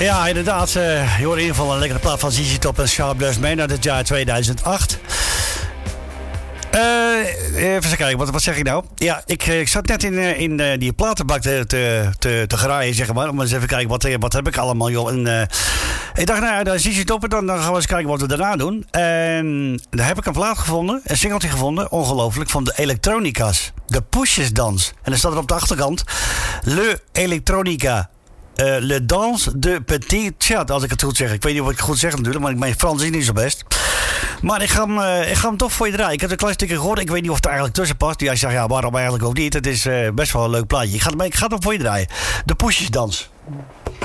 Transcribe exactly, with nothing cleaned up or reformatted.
Ja, inderdaad. Uh, je hoort in ieder geval een lekkere plaat van Z Z Top en Sharp Blues mee naar het jaar tweeduizend acht. Uh, even kijken, wat, wat zeg ik nou? Ja, ik, ik zat net in, in uh, die platenbak te, te, te, te graaien, zeg maar. Om eens even kijken, wat, wat heb ik allemaal, joh. En, uh, ik dacht, nou ja, dan Z Z Top en dan, dan gaan we eens kijken wat we daarna doen. En daar heb ik een plaat gevonden, een singeltje gevonden, ongelooflijk, van de Electronica's. De Poesjesdans. En dan staat er op de achterkant, Le Electronica. Uh, Le Danse de Petit Chat, als ik het goed zeg. Ik weet niet of ik het goed zeg natuurlijk, maar mijn Frans is niet zo best. Maar ik ga hem, uh, ik ga hem toch voor je draaien. Ik heb een klein stukje gehoord. Ik weet niet of het er eigenlijk tussen past. Ja, ik zeg, ja, waarom eigenlijk ook niet? Het is uh, best wel een leuk plaatje. Ik ga, hem, ik ga hem voor je draaien. De Poesjesdans.